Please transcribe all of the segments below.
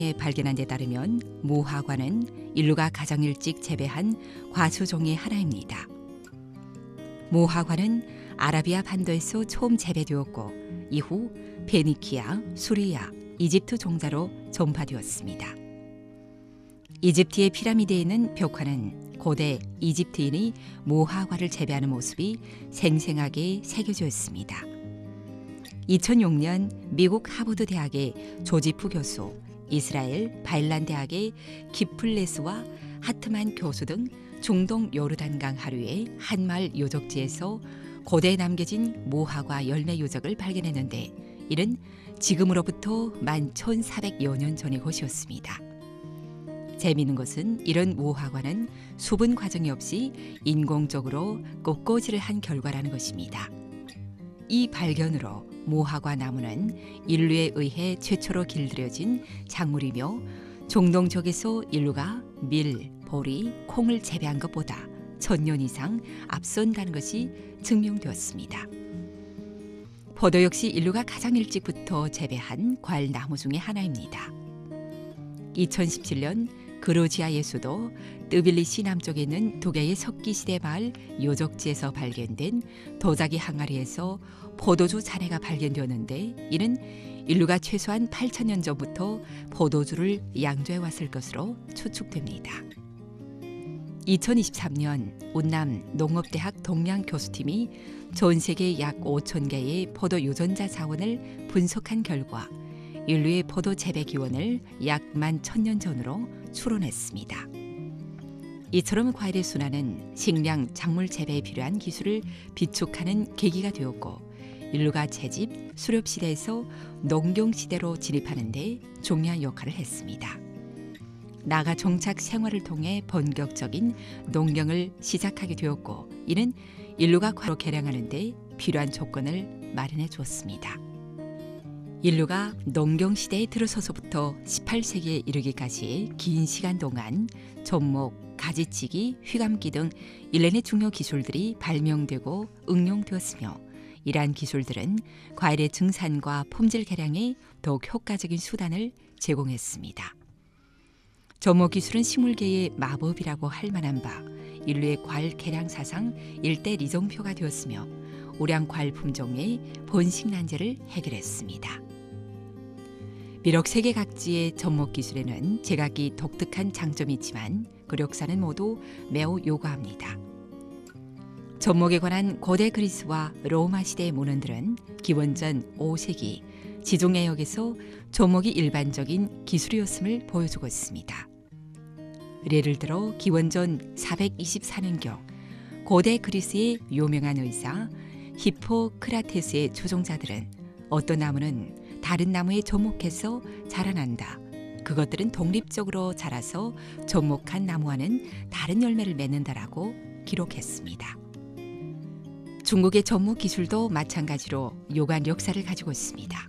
발견한 데 따르면 무화과는 인류가 가장 일찍 재배한 과수종의 하나입니다. 무화과는 아라비아 반도에서 처음 재배되었고 이후 페니키아, 수리아, 이집트 종자로 전파되었습니다. 이집트의 피라미드에 있는 벽화는 고대 이집트인이 무화과를 재배하는 모습이 생생하게 새겨져 있습니다. 2006년 미국 하버드 대학의 조지프 교수, 이스라엘 바일란 대학의 키플레스와 하트만 교수 등 중동 요르단강 하류의 한 마을 요적지에서 고대에 남겨진 무화과 열매 요적을 발견했는데 이는 지금으로부터 11,400여 년 전의 것이었습니다. 재미있는 것은 이런 무화과는 수분 과정이 없이 인공적으로 꽃꽂이를 한 결과라는 것입니다. 이 발견으로 무화과 나무는 인류에 의해 최초로 길들여진 작물이며 중동 지역에서 인류가 밀, 보리, 콩을 재배한 것보다 1000년 이상 앞선다는 것이 증명되었습니다. 포도 역시 인류가 가장 일찍부터 재배한 과일 나무 중의 하나입니다. 2017년 그루지아의 수도 뜨빌리시 남쪽에 있는 두 개의 석기시대 마을 요적지에서 발견된 도자기 항아리에서 포도주 잔해가 발견되었는데 이는 인류가 최소한 8,000년 전부터 포도주를 양조해왔을 것으로 추측됩니다. 2023년 운남 농업대학 동양 교수팀이 전 세계 약 5,000개의 포도 유전자 자원을 분석한 결과 인류의 포도 재배 기원을 약 11,000년 전으로 추론했습니다. 이처럼 과일의 순환은 식량, 작물 재배에 필요한 기술을 비축하는 계기가 되었고 인류가 채집, 수렵 시대에서 농경 시대로 진입하는 데 중요한 역할을 했습니다. 나아가 정착 생활을 통해 본격적인 농경을 시작하게 되었고 이는 인류가 과로 개량하는 데 필요한 조건을 마련해 주었습니다. 인류가 농경 시대에 들어서서부터 18세기에 이르기까지의 긴 시간 동안 접목, 가지치기, 휘감기 등 일련의 중요 기술들이 발명되고 응용되었으며 이러한 기술들은 과일의 증산과 품질 개량에 더욱 효과적인 수단을 제공했습니다. 접목 기술은 식물계의 마법이라고 할 만한 바 인류의 과일 개량 사상 일대 리정표가 되었으며 우량 과일 품종의 번식 난제를 해결했습니다. 비록 세계 각지의 접목 기술에는 제각기 독특한 장점이 있지만 그 역사는 모두 매우 요구합니다. 접목에 관한 고대 그리스와 로마 시대의 문헌들은 기원전 5세기 지중해역에서 접목이 일반적인 기술이었음을 보여주고 있습니다. 예를 들어 기원전 424년경 고대 그리스의 유명한 의사 히포크라테스의 조종자들은 어떤 나무는 다른 나무에 접목해서 자라난다. 그것들은 독립적으로 자라서 접목한 나무와는 다른 열매를 맺는다라고 기록했습니다. 중국의 접목 기술도 마찬가지로 요구한 역사를 가지고 있습니다.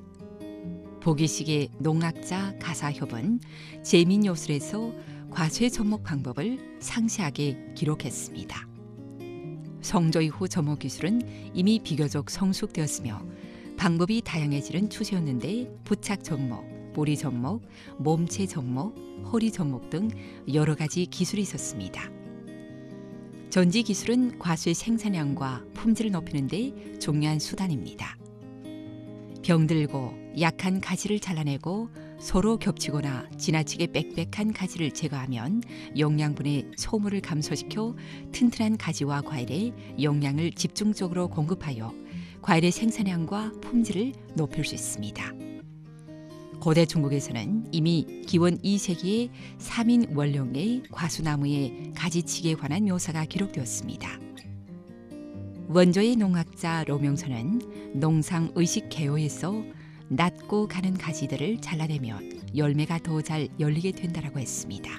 보기식의 농학자 가사협은 제민요술에서 과수의 접목 방법을 상세하게 기록했습니다. 성조 이후 접목 기술은 이미 비교적 성숙되었으며 방법이 다양해지는 추세였는데 부착 접목, 보리 접목, 몸체 접목, 허리 접목 등 여러 가지 기술이 있었습니다. 전지 기술은 과수의 생산량과 품질을 높이는 데 중요한 수단입니다. 병들고 약한 가지를 잘라내고 서로 겹치거나 지나치게 빽빽한 가지를 제거하면 영양분의 소모를 감소시켜 튼튼한 가지와 과일에 영양을 집중적으로 공급하여 과일의 생산량과 품질을 높일 수 있습니다. 고대 중국에서는 이미 기원 2세기에 3인 원룡의 과수나무의 가지치기에 관한 묘사가 기록되었습니다. 원조의 농학자 로명서는 농상의식 개요에서 낮고 가는 가지들을 잘라내면 열매가 더 잘 열리게 된다라고 했습니다.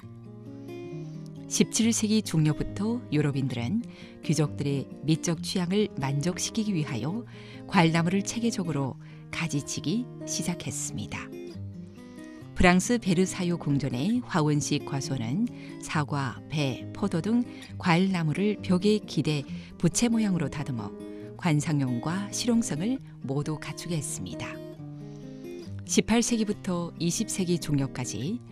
17세기 중료부터 유럽인들은 귀족들의 미적 취향을 만족시키기 위하여 과일나무를 체계적으로 가지치기 시작했습니다. 프랑스 베르사유 궁전의 화원식 과수원은 사과, 배, 포도 등 과일나무를 벽에 기대 부채 모양으로 다듬어 관상용과 실용성을 모두 갖추게 했습니다. 18세기부터 20세기 종료까지